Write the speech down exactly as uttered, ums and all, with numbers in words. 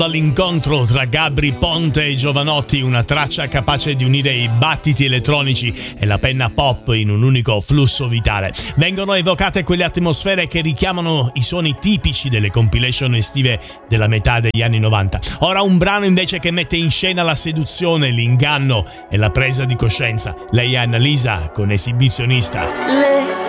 All'incontro tra Gabry Ponte e Jovanotti, una traccia capace di unire i battiti elettronici e la penna pop in un unico flusso vitale. Vengono evocate quelle atmosfere che richiamano i suoni tipici delle compilation estive della metà degli anni novanta. Ora un brano invece che mette in scena la seduzione, l'inganno e la presa di coscienza. Lei è Annalisa con Esibizionista. Le